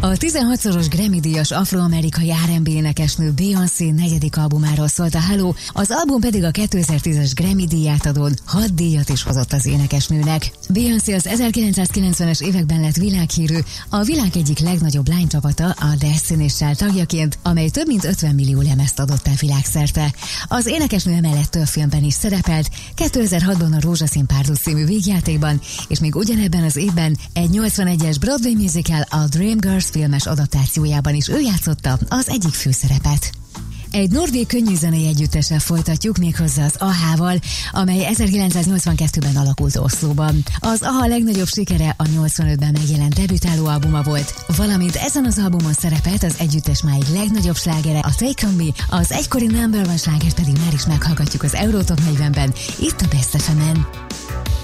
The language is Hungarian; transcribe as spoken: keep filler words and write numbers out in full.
A tizenhatszoros Grammy-díjas afroamerikai er end bé énekesnő Beyoncé negyedik albumáról szólt a Hello, az album pedig a kétezer-tízes Grammy-díját adón hat díjat is hozott az énekesnőnek. Beyoncé az ezerkilencszázkilencvenes években lett világhírű, a világ egyik legnagyobb lánycsapata, a Destinyssel tagjaként, amely több mint ötven millió lemezt adott el világszerte. Az énekesnő emellett több filmben is szerepelt, kétezer-hatban a Rózsaszín párduc című vígjátékban, és még ugyanebben az évben egy nyolcvanegyes Broadway musical, a Dreamgirls filmes adaptációjában is ő játszotta az egyik főszerepet. Egy norvég könnyűzenei együttessel folytatjuk, méghozzá az á há-val, amely ezerkilencszáznyolcvankettőben alakult Oszlóban. Az á há legnagyobb sikere a nyolcvanötben megjelent debütáló albuma volt, valamint ezen az albumon szerepelt az együttes máig legnagyobb slágere, a Take On Me, az egykori number one slágert pedig már is meghallgatjuk az Eurotop negyvenben, itt a Best ef emen.